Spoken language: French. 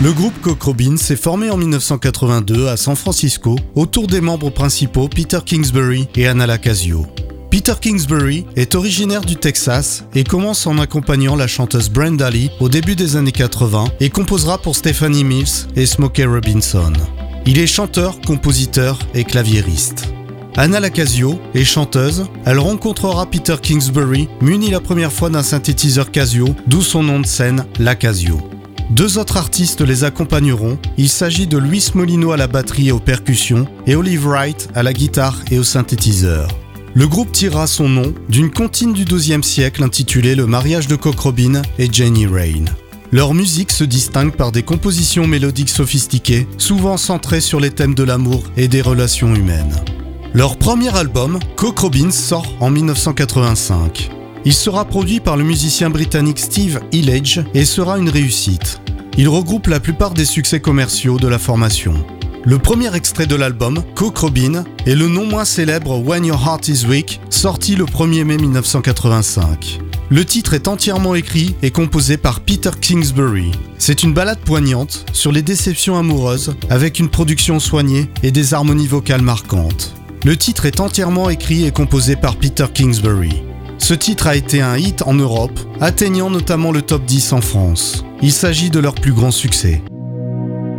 Le groupe Cock Robin s'est formé en 1982 à San Francisco autour des membres principaux Peter Kingsbury et Anna Lacasio. Peter Kingsbury est originaire du Texas et commence en accompagnant la chanteuse Brenda Lee au début des années 80 et composera pour Stephanie Mills et Smokey Robinson. Il est chanteur, compositeur et claviériste. Anna Lacasio est chanteuse, elle rencontrera Peter Kingsbury muni la première fois d'un synthétiseur Casio, d'où son nom de scène, Lacasio. Deux autres artistes les accompagneront, il s'agit de Luis Molino à la batterie et aux percussions et Olive Wright à la guitare et au synthétiseur. Le groupe tirera son nom d'une comptine du XIIe siècle intitulée Le mariage de Cock Robin et Jenny Rain. Leur musique se distingue par des compositions mélodiques sophistiquées, souvent centrées sur les thèmes de l'amour et des relations humaines. Leur premier album, Cock Robin, sort en 1985. Il sera produit par le musicien britannique Steve Hillage et sera une réussite. Il regroupe la plupart des succès commerciaux de la formation. Le premier extrait de l'album, Cock Robin, est le non moins célèbre When Your Heart Is Weak, sorti le 1er mai 1985. Le titre est entièrement écrit et composé par Peter Kingsbury. C'est une ballade poignante sur les déceptions amoureuses avec une production soignée et des harmonies vocales marquantes. Le titre est entièrement écrit et composé par Peter Kingsbury. Ce titre a été un hit en Europe, atteignant notamment le top 10 en France. Il s'agit de leur plus grand succès.